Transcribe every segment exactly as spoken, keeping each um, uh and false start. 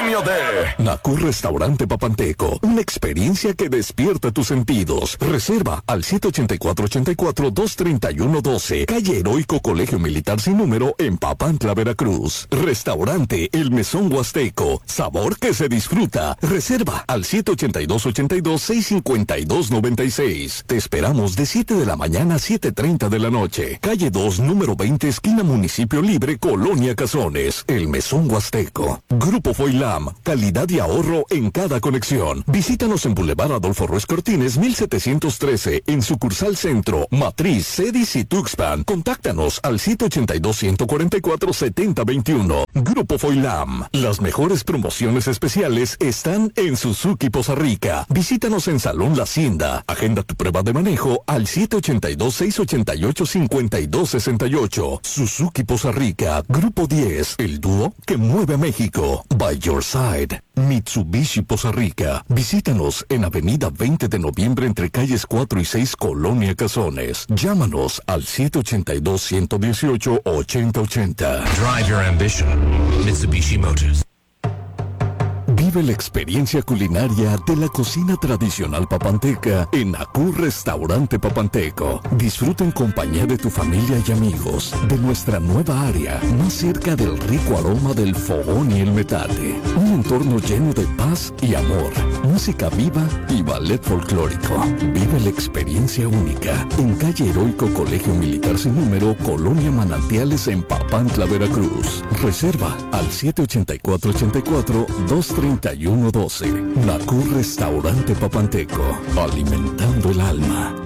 patrocinio de Nacur Restaurante Papanteco, una experiencia que despierta tus sentidos. Reserva al siete ocho cuatro, ocho cuatro, dos tres uno, uno dos, calle Heroico Colegio Militar sin número en Papantla, Veracruz. Restaurante El Mesón Huasteco, sabor que se disfruta. Reserva al siete ocho dos, ocho dos, seis cinco dos, nueve seis. Te esperamos de siete de la mañana a siete treinta de la noche. Calle dos, número veinte, esquina Municipio Libre, Colonia Cazones. El Mesón Huasteco. Grupo Foilam, calidad y ahorro en cada conexión. Visítanos en Boulevard Adolfo Ruiz Cortines, mil setecientos trece, en sucursal Centro, Matriz, Cedis y Tuxpan. Contáctanos al siete ocho dos, uno cuatro cuatro, siete cero dos uno. Grupo Foilam. Las mejores promociones especiales están en Suzuki Poza Rica. Visítanos en Salón La Hacienda. Agenda tu prueba de manejo al siete ocho dos, seis ocho ocho, cinco dos seis ocho. Suzuki Poza Rica. Grupo diez. El dúo que mueve a México. By your side. Mitsubishi Poza Rica. Visítanos en Avenida veinte de noviembre entre calles cuatro y seis, Colonia Cazones. Llámanos al siete ocho dos, uno uno ocho, ocho cero ocho cero. Drive your ambition. Mitsubishi Motors. Vive la experiencia culinaria de la cocina tradicional papanteca en Nacur Restaurante Papanteco. Disfruta en compañía de tu familia y amigos de nuestra nueva área, más cerca del rico aroma del fogón y el metate. Un entorno lleno de paz y amor, música viva y ballet folclórico. Vive la experiencia única en calle Heroico Colegio Militar sin número, Colonia Manantiales en Papantla, Veracruz. Reserva al siete ocho cuatro, ocho cuatro, dos tres uno uno dos. Nacur Restaurante Papanteco, alimentando el alma.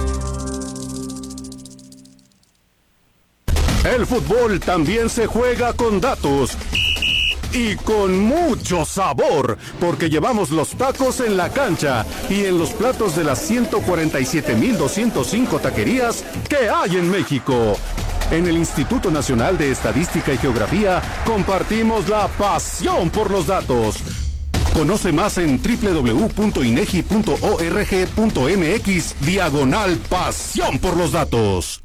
El fútbol también se juega con datos y con mucho sabor, porque llevamos los tacos en la cancha y en los platos de las ciento cuarenta y siete mil doscientos cinco taquerías que hay en México. En el Instituto Nacional de Estadística y Geografía compartimos la pasión por los datos. Conoce más en doble u doble u doble u punto inegi punto org punto mx diagonal pasión por los datos.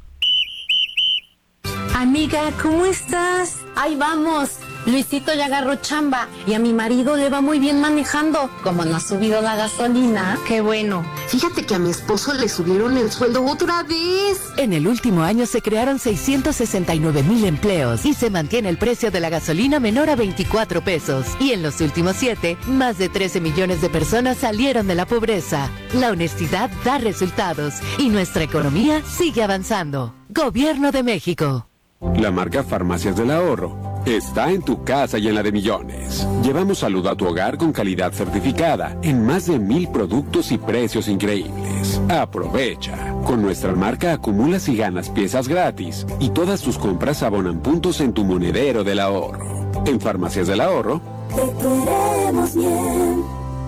Amiga, ¿cómo estás? Ahí vamos. Luisito ya agarró chamba y a mi marido le va muy bien manejando. Como no ha subido la gasolina. Qué bueno. Fíjate que a mi esposo le subieron el sueldo otra vez. En el último año se crearon seiscientos sesenta y nueve mil empleos y se mantiene el precio de la gasolina menor a veinticuatro pesos. Y en los últimos siete, más de trece millones de personas salieron de la pobreza. La honestidad da resultados y nuestra economía sigue avanzando. Gobierno de México. La marca Farmacias del Ahorro está en tu casa y en la de millones. Llevamos salud a tu hogar con calidad certificada en más de mil productos y precios increíbles. Aprovecha. Con nuestra marca acumulas y ganas piezas gratis y todas tus compras abonan puntos en tu monedero del ahorro. En Farmacias del Ahorro, te queremos bien.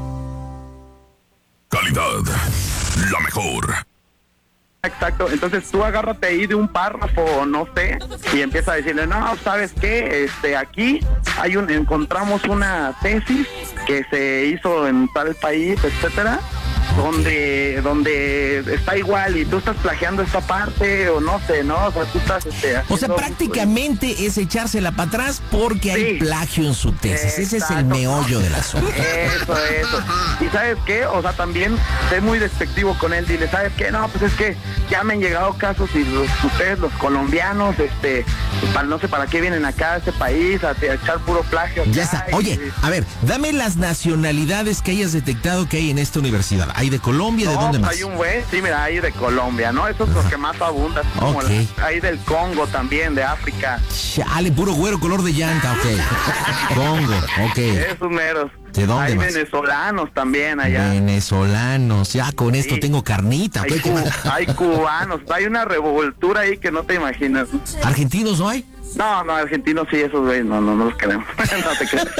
Calidad, la mejor. Exacto, entonces tú agárrate ahí de un párrafo, no sé, y empieza a decirle, no, ¿sabes qué? Este, aquí hay un, encontramos una tesis que se hizo en tal país, etcétera, donde donde está igual y tú estás plagiando esta parte o no sé, ¿no? O sea, tú estás este, o sea, prácticamente pues, es echársela para atrás porque sí, hay plagio en su tesis. Exacto. Ese es el meollo del asunto. Eso, eso. ¿Y sabes qué? O sea, también sé muy despectivo con él. Dile, ¿sabes qué? No, pues es que ya me han llegado casos y los, ustedes, los colombianos, este, para, no sé para qué vienen acá a este país a, a echar puro plagio. Ya está. Oye, y, a ver, dame las nacionalidades que hayas detectado que hay en esta universidad. ¿Hay de Colombia? No, ¿de dónde más? Hay un güey, sí, mira, hay de Colombia, ¿no? Eso es lo que más abunda. Como okay. la, hay del Congo también, de África. Chale, puro güero color de llanta, ok. Congo, ok. Esos meros. ¿De dónde hay más? Venezolanos también allá. Venezolanos, ya con esto sí. Tengo carnita. Hay, cu hay cubanos, hay una revoltura ahí que no te imaginas. ¿Argentinos no hay? No, no, argentinos sí, esos güeyes, no, no, no los queremos. No te creas.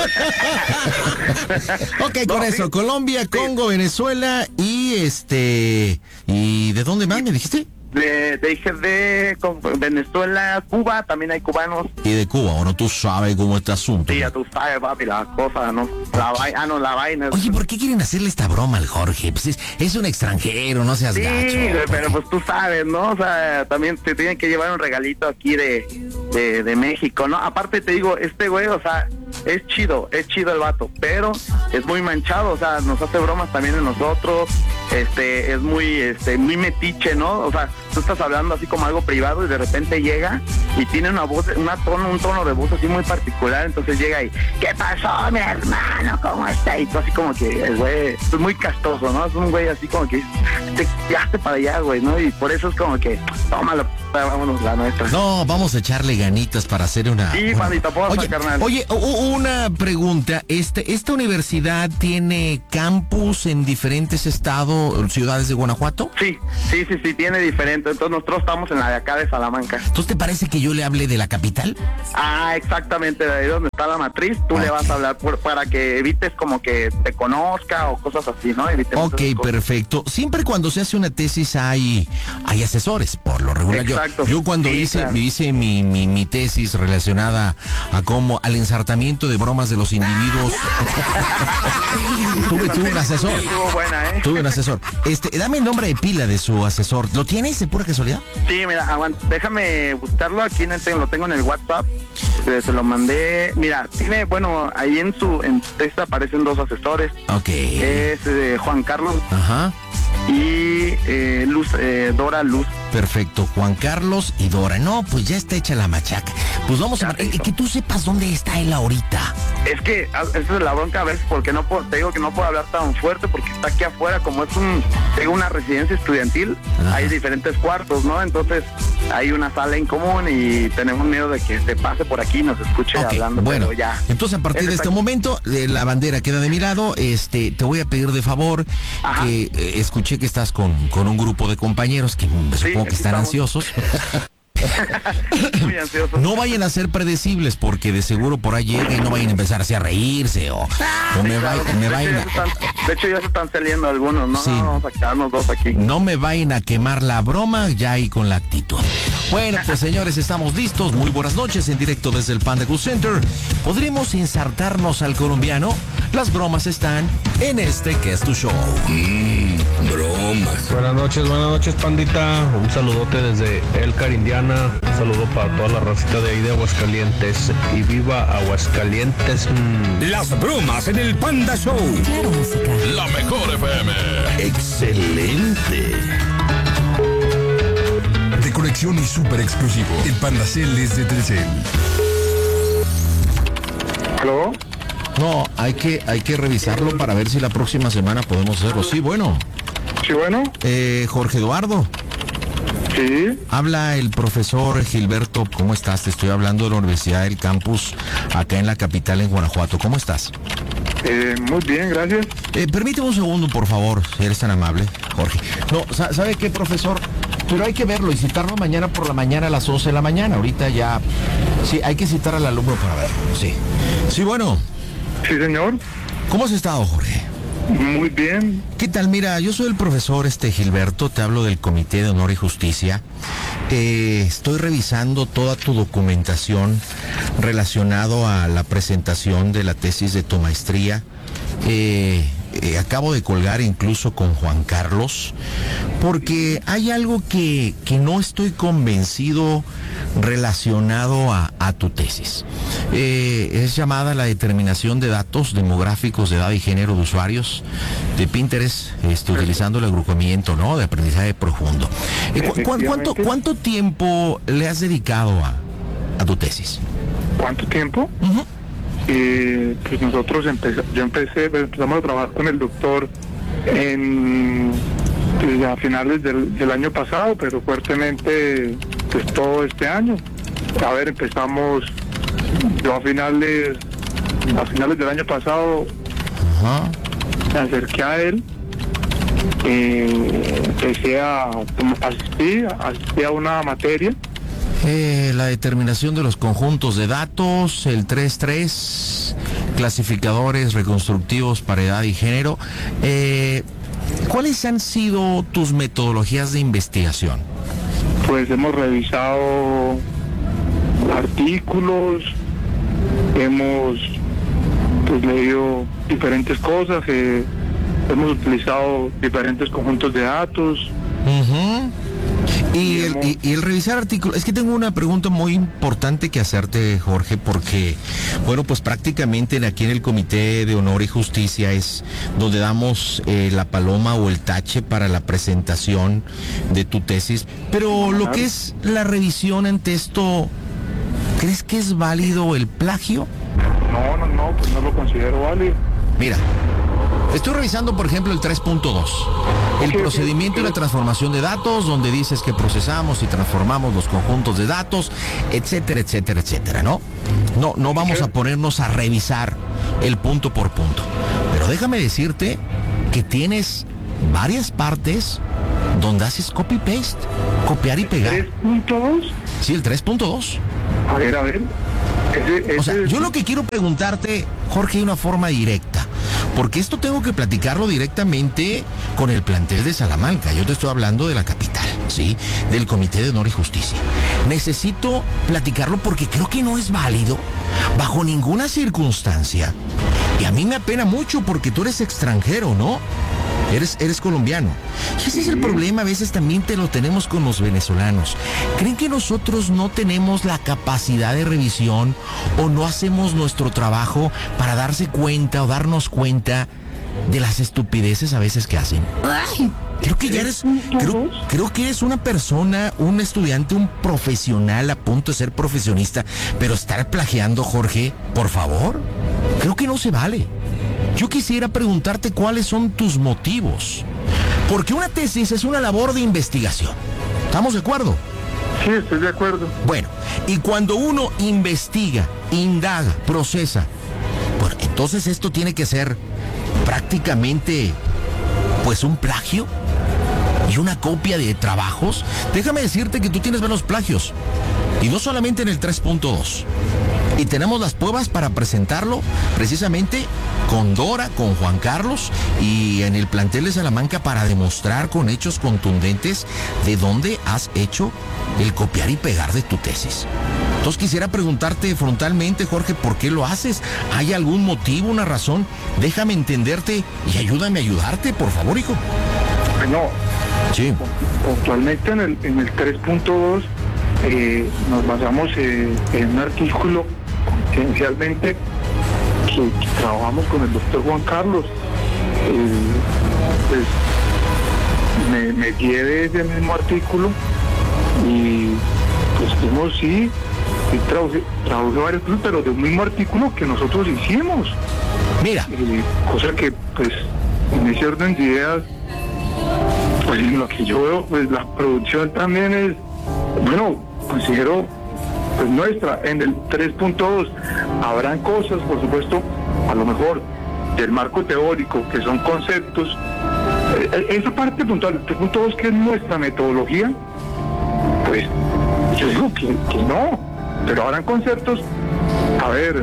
Ok, con no, eso, sí. Colombia, Congo, sí. Venezuela y este... ¿Y de dónde más me dijiste? De, de, dije de Venezuela, Cuba, también hay cubanos. Y de Cuba, bueno, tú sabes cómo está el asunto. Sí, ya tú sabes, papi, la cosa, ¿no? La vaina, ah, no, la vaina. Oye, ¿por qué quieren hacerle esta broma al Jorge? Pues es, es un extranjero, no seas sí, gacho. Sí, pero pues tú sabes, ¿no? O sea, también te tienen que llevar un regalito aquí de, de, de México, ¿no? Aparte te digo, este güey, o sea, es chido, es chido el vato, pero es muy manchado, o sea, nos hace bromas también en nosotros, este, es muy, este, muy metiche, ¿no? O sea, tú estás hablando así como algo privado y de repente llega y tiene una voz, una tono, un tono de voz así muy particular, entonces llega y, ¿qué pasó, mi hermano? ¿Cómo está? Y tú así como que, el güey, es muy castoso, ¿no? Es un güey así como que, te quedaste para allá, güey, ¿no? Y por eso es como que, tómalo, vámonos, la nuestra. No, vamos a echarle ganitas para hacer una... Sí, una... manito, porfa, oye, carnal. Oye, una pregunta, este, ¿esta universidad tiene campus en diferentes estados, ciudades de Guanajuato? Sí, sí, sí, sí, tiene diferente. Entonces nosotros estamos en la de acá de Salamanca. ¿Entonces te parece que yo le hable de la capital? Ah, exactamente, de ahí donde está la matriz, tú okay. le vas a hablar por, para que evites como que te conozca o cosas así, ¿no? Evitemos ok, perfecto. Siempre cuando se hace una tesis hay, hay asesores, por lo regular. Exacto. Yo, yo cuando sí, hice, claro. hice mi, mi, mi tesis relacionada a cómo, al ensartamiento de bromas de los individuos, tuve, tuve un asesor. Estuvo buena, ¿eh? Tuve un asesor. Este, dame el nombre de pila de su asesor. ¿Lo tienes de pura casualidad? Sí, mira, aguanta, déjame buscarlo aquí, en el, lo tengo en el WhatsApp, se lo mandé. Mira, tiene, bueno, ahí en su en texto aparecen dos asesores. Ok. Es eh, Juan Carlos. Ajá. Y eh, Luz, eh, Dora Luz. Perfecto, Juan Carlos y Dora. No, pues ya está hecha la machaca. Pues vamos ya a... Eh, que tú sepas dónde está él ahorita. Es que esa es la bronca a veces, porque no puedo, te digo que no puedo hablar tan fuerte, porque está aquí afuera, como es un, tengo una residencia estudiantil, ajá. hay diferentes cuartos, ¿no? Entonces hay una sala en común y tenemos miedo de que se pase por aquí y nos escuche okay, hablando. Bueno, pero ya. Entonces a partir de este aquí. momento, eh, la bandera queda de mi lado. Este, te voy a pedir de favor ajá. que eh, escuché que estás con, con un grupo de compañeros que sí, supongo que están estamos. ansiosos. Muy ansioso. No vayan a ser predecibles porque de seguro por ahí lleguen y no vayan a empezar así a reírse o, ah, o me, sí, claro. va, me de vayan hecho, a... están, de hecho ya se están saliendo algunos, ¿no? Sí. No, vamos a quedarnos dos aquí. No me vayan a quemar la broma ya ahí con la actitud. Bueno, pues señores, estamos listos. Muy buenas noches en directo desde el Panda Cool Center. ¿Podremos ensartarnos al colombiano? Las bromas están en este que es tu show. Mmm, bromas. Buenas noches, buenas noches, pandita. Un saludote desde Elcar, Indiana. Un saludo para toda la racita de ahí de Aguascalientes. Y viva Aguascalientes. Mm. Las bromas en el Panda Show. Claro, música. La mejor F M. Excelente. De conexión y súper exclusivo. El Panda Cell es de Telcel. ¿Aló? No, hay que, hay que revisarlo para ver si la próxima semana podemos hacerlo. Sí, bueno. Sí, bueno. Eh, Jorge Eduardo. Sí. Habla el profesor Gilberto. ¿Cómo estás? Te estoy hablando de la Universidad del Campus, acá en la capital, en Guanajuato. ¿Cómo estás? Eh, muy bien, gracias. Eh, permíteme un segundo, por favor, si eres tan amable, Jorge. No, ¿sabe qué, profesor? Pero hay que verlo y citarlo mañana por la mañana a las once de la mañana. Ahorita ya... Sí, hay que citar al alumno para verlo, sí. Sí, bueno. Sí, señor. ¿Cómo has estado, Jorge? Muy bien. ¿Qué tal? Mira, yo soy el profesor este Gilberto, te hablo del Comité de Honor y Justicia. Eh, estoy revisando toda tu documentación relacionado a la presentación de la tesis de tu maestría. Eh, eh, acabo de colgar incluso con Juan Carlos, porque hay algo que, que no estoy convencido relacionado a, a tu tesis. Eh, es llamada la determinación de datos demográficos de edad y género de usuarios de Pinterest, este, utilizando el agrupamiento, ¿no?, de aprendizaje profundo. Eh, cu cu ¿cuánto, ¿Cuánto tiempo le has dedicado a, a tu tesis? ¿Cuánto tiempo? Uh-huh. eh, pues nosotros empezamos, yo empecé, empezamos a trabajar con el doctor en pues, a finales del, del año pasado, pero fuertemente pues todo este año. A ver, empezamos yo a finales a finales del año pasado. Ajá. Me acerqué a él, eh, empecé a asistir, asistí a una materia. Eh, la determinación de los conjuntos de datos, el tres tres, clasificadores reconstructivos para edad y género. Eh, ¿Cuáles han sido tus metodologías de investigación? Pues hemos revisado artículos, hemos pues leído diferentes cosas, eh, hemos utilizado diferentes conjuntos de datos. Uh-huh. Y el, y, y el revisar artículos, es que tengo una pregunta muy importante que hacerte, Jorge, porque, bueno, pues prácticamente aquí en el Comité de Honor y Justicia es donde damos eh, la paloma o el tache para la presentación de tu tesis, pero lo que es la revisión ante esto, ¿crees que es válido el plagio? No, no, no, pues no lo considero válido. Mira, estoy revisando, por ejemplo, el tres punto dos. El okay, procedimiento okay, okay. y la transformación de datos, donde dices que procesamos y transformamos los conjuntos de datos, etcétera, etcétera, etcétera, ¿no? No, no vamos a ponernos a revisar el punto por punto. Pero déjame decirte que tienes varias partes donde haces copy-paste, copiar y pegar. ¿tres punto dos? Sí, el tres punto dos. A ver, a ver. Ese, ese o sea, es... yo lo que quiero preguntarte, Jorge, de una forma directa, porque esto tengo que platicarlo directamente con el plantel de Salamanca. Yo te estoy hablando de la capital, ¿sí? Del Comité de Honor y Justicia. Necesito platicarlo porque creo que no es válido bajo ninguna circunstancia. Y a mí me apena mucho porque tú eres extranjero, ¿no? Eres, eres colombiano. Y ese es el problema, a veces también te lo tenemos con los venezolanos. ¿Creen que nosotros no tenemos la capacidad de revisión o no hacemos nuestro trabajo para darse cuenta o darnos cuenta de las estupideces a veces que hacen? Ay, creo que ya eres, creo, creo que eres una persona, un estudiante, un profesional a punto de ser profesionista, pero estar plagiando, Jorge, por favor, creo que no se vale. Yo quisiera preguntarte cuáles son tus motivos. Porque una tesis es una labor de investigación. ¿Estamos de acuerdo? Sí, estoy de acuerdo. Bueno, y cuando uno investiga, indaga, procesa, bueno, entonces esto tiene que ser prácticamente, pues, un plagio y una copia de trabajos. Déjame decirte que tú tienes menos plagios. Y no solamente en el tres punto dos. Y tenemos las pruebas para presentarlo precisamente con Dora, con Juan Carlos y en el plantel de Salamanca para demostrar con hechos contundentes de dónde has hecho el copiar y pegar de tu tesis. Entonces quisiera preguntarte frontalmente, Jorge, ¿por qué lo haces? ¿Hay algún motivo, una razón? Déjame entenderte y ayúdame a ayudarte, por favor, hijo. Bueno, sí. Puntualmente en el, en el tres punto dos eh, nos basamos eh, en un artículo esencialmente que, que trabajamos con el doctor Juan Carlos. Eh, pues me, me guié de ese mismo artículo y pues fuimos, sí, y traduje, traduje varios, pero del mismo artículo que nosotros hicimos. Mira. Eh, cosa que, pues, en ese orden de ideas, pues en lo que yo veo, pues la producción también es, bueno, considero, pues nuestra. En el tres punto dos habrán cosas, por supuesto, a lo mejor del marco teórico, que son conceptos. Eh, esa parte puntual, el tres punto dos, que es nuestra metodología, pues yo digo que, que no, pero habrán conceptos, a ver,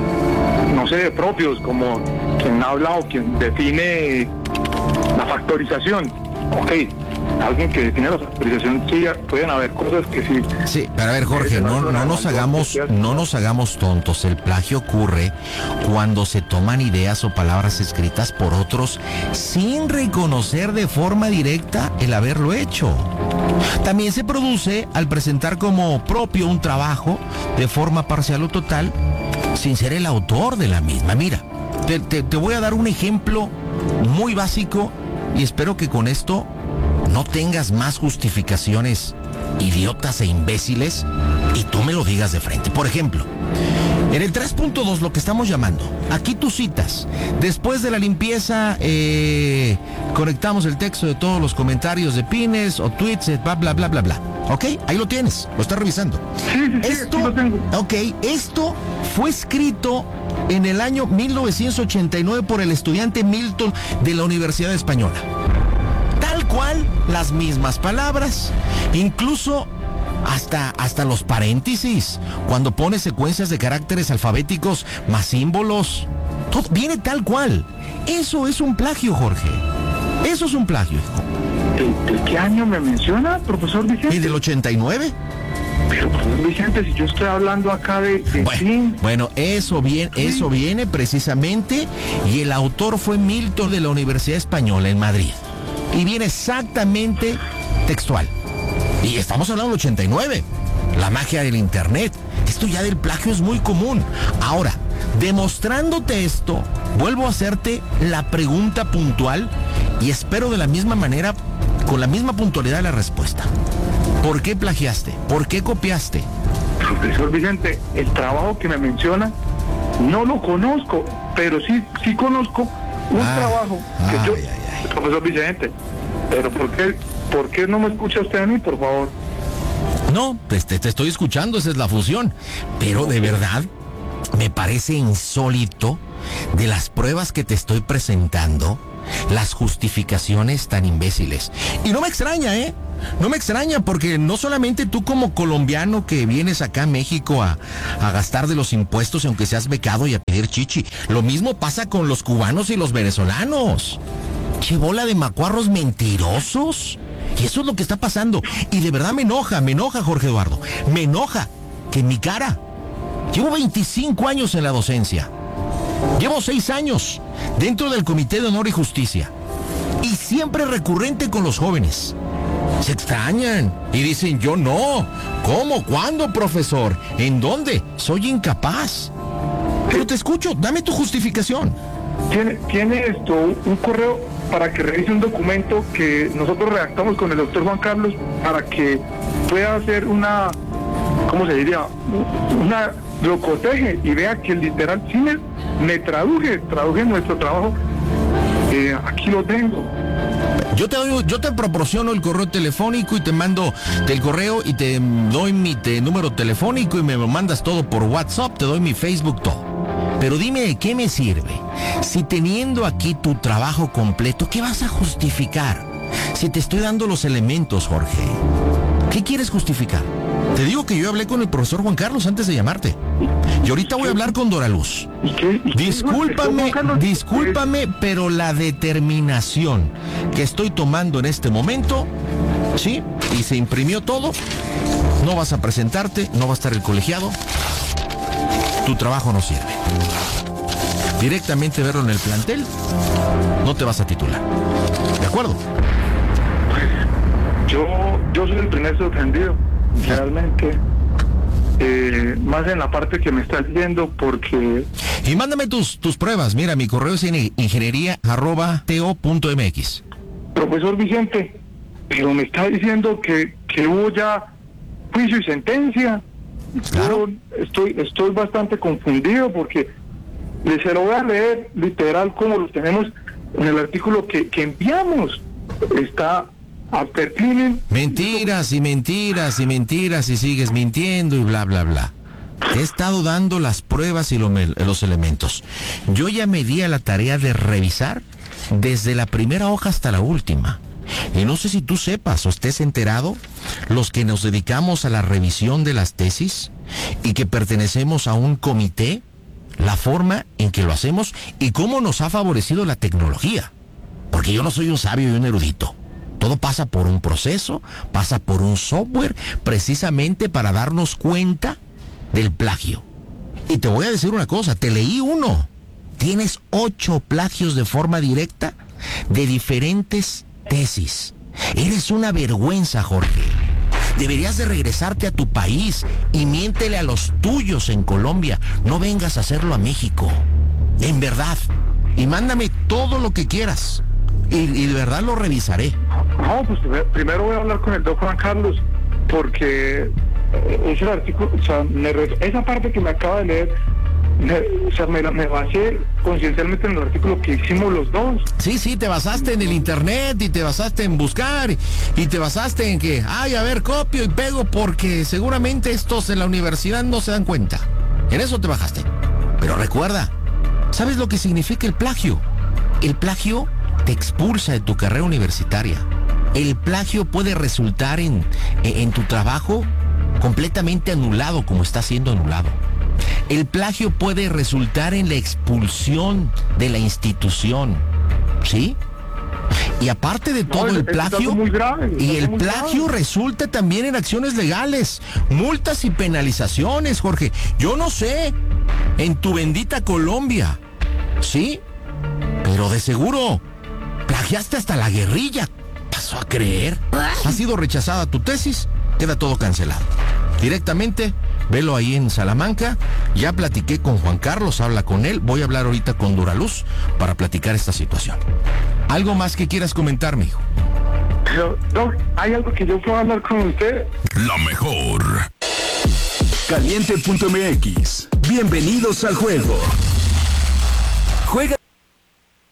no sé, propios, como quien ha hablado, quien define la factorización. Ok, alguien que define la factorización, sí, pueden haber cosas que sí. Sí, pero a ver, Jorge, no, no nos hagamos, no nos hagamos tontos. El plagio ocurre cuando se toman ideas o palabras escritas por otros sin reconocer de forma directa el haberlo hecho. También se produce al presentar como propio un trabajo de forma parcial o total, sin ser el autor de la misma. Mira, te, te, te voy a dar un ejemplo muy básico y espero que con esto no tengas más justificaciones idiotas e imbéciles y tú me lo digas de frente. Por ejemplo, en el tres punto dos, lo que estamos llamando, aquí tú citas, después de la limpieza, eh, conectamos el texto de todos los comentarios de pines o tweets, bla, bla, bla, bla, bla. ¿Ok? Ahí lo tienes, lo estás revisando. Sí, sí, esto, sí, lo tengo. Ok, esto fue escrito en el año mil novecientos ochenta y nueve por el estudiante Milton de la Universidad Española. Tal cual, las mismas palabras, incluso hasta, hasta los paréntesis, cuando pone secuencias de caracteres alfabéticos más símbolos, todo viene tal cual. Eso es un plagio, Jorge. Eso es un plagio, hijo. ¿De, de qué año me menciona, profesor Vicente? ¿Y del ochenta y nueve? Pero, profesor Vicente, si yo estoy hablando acá de... de bueno, bueno, eso viene, eso viene precisamente, y el autor fue Milton de la Universidad Española en Madrid. Y viene exactamente textual. Y estamos hablando del ochenta y nueve. La magia del internet. Esto ya del plagio es muy común. Ahora, demostrándote esto, vuelvo a hacerte la pregunta puntual y espero de la misma manera, con la misma puntualidad la respuesta. ¿Por qué plagiaste? ¿Por qué copiaste? Profesor Vicente, el trabajo que me menciona no lo conozco, pero sí sí conozco un ah, trabajo que ay, yo, ay, ay. Profesor Vicente, pero ¿por qué, ¿por qué no me escucha usted a mí, por favor? No, pues te, te estoy escuchando, esa es la fusión, pero de verdad me parece insólito de las pruebas que te estoy presentando, las justificaciones tan imbéciles. Y no me extraña, ¿eh? No me extraña porque no solamente tú como colombiano que vienes acá a México a, a gastar de los impuestos aunque seas becado y a pedir chichi. Lo mismo pasa con los cubanos y los venezolanos. ¡Qué bola de macuarros mentirosos! Y eso es lo que está pasando. Y de verdad me enoja, me enoja, Jorge Eduardo. Me enoja que en mi cara. Llevo veinticinco años en la docencia. Llevo seis años dentro del Comité de Honor y Justicia. Y siempre recurrente con los jóvenes. Se extrañan y dicen, yo no. ¿Cómo? ¿Cuándo, profesor? ¿En dónde? Soy incapaz. Pero te escucho, dame tu justificación. Tiene, tiene esto, un correo para que revise un documento que nosotros redactamos con el doctor Juan Carlos para que pueda hacer una, ¿cómo se diría? Una, lo coteje y vea que literal sí me, me traduje, traduje nuestro trabajo. Eh, aquí lo tengo. Yo te doy, yo te proporciono el correo telefónico y te mando del correo y te doy mi te, número telefónico y me lo mandas todo por WhatsApp, te doy mi Facebook, todo. Pero dime, ¿de qué me sirve? Si teniendo aquí tu trabajo completo, ¿qué vas a justificar? Si te estoy dando los elementos, Jorge. ¿Qué quieres justificar? Te digo que yo hablé con el profesor Juan Carlos antes de llamarte. Y ahorita voy a hablar con Dora Luz. Discúlpame, discúlpame, pero la determinación que estoy tomando en este momento, ¿sí? Y se imprimió todo. No vas a presentarte, no va a estar el colegiado. Tu trabajo no sirve. Directamente verlo en el plantel, no te vas a titular. ¿De acuerdo? Yo, yo soy el primer sorprendido, realmente. Eh, más en la parte que me estás diciendo, porque... Y mándame tus, tus pruebas. Mira, mi correo es ingeniería arroba to punto mx. Profesor Vicente, pero me está diciendo que, que hubo ya juicio y sentencia. Claro. Yo estoy, estoy bastante confundido porque se lo voy a leer literal como lo tenemos en el artículo que, que enviamos. Está after cleaning. Mentiras y mentiras y mentiras y sigues mintiendo y bla bla bla. Te he estado dando las pruebas y lo, los elementos. Yo ya me di a la tarea de revisar desde la primera hoja hasta la última. Y no sé si tú sepas o estés enterado, los que nos dedicamos a la revisión de las tesis y que pertenecemos a un comité, la forma en que lo hacemos y cómo nos ha favorecido la tecnología. Porque yo no soy un sabio y un erudito. Todo pasa por un proceso, pasa por un software, precisamente para darnos cuenta del plagio. Y te voy a decir una cosa, te leí uno. Tienes ocho plagios de forma directa de diferentes tesis. Eres una vergüenza, Jorge. Deberías de regresarte a tu país y miéntele a los tuyos en Colombia. No vengas a hacerlo a México. En verdad. Y mándame todo lo que quieras. Y, y de verdad lo revisaré. No, pues primero voy a hablar con el doctor Juan Carlos, porque ese artículo, o sea, me, esa parte que me acaba de leer, me, o sea, me, me basé conciencialmente en el artículo que hicimos los dos. Sí, sí, te basaste en el internet y te basaste en buscar y, y te basaste en que, ay, a ver, copio y pego porque seguramente estos en la universidad no se dan cuenta. En eso te bajaste. Pero recuerda, ¿sabes lo que significa el plagio? El plagio te expulsa de tu carrera universitaria. El plagio puede resultar en, en tu trabajo completamente anulado, como está siendo anulado. El plagio puede resultar en la expulsión de la institución, ¿sí? Y aparte de todo, no, el plagio, muy grave, y el plagio grave. Resulta también en acciones legales, multas y penalizaciones, Jorge. Yo no sé, en tu bendita Colombia, ¿sí? Pero de seguro plagiaste hasta la guerrilla, pasó a creer? Ha sido rechazada tu tesis, queda todo cancelado. Directamente, velo ahí en Salamanca. Ya platiqué con Juan Carlos, habla con él. Voy a hablar ahorita con Duraluz para platicar esta situación. ¿Algo más que quieras comentar, mijo? Pero, Doc, ¿hay algo que yo pueda hablar con usted? La mejor. Caliente punto m x. Bienvenidos al juego.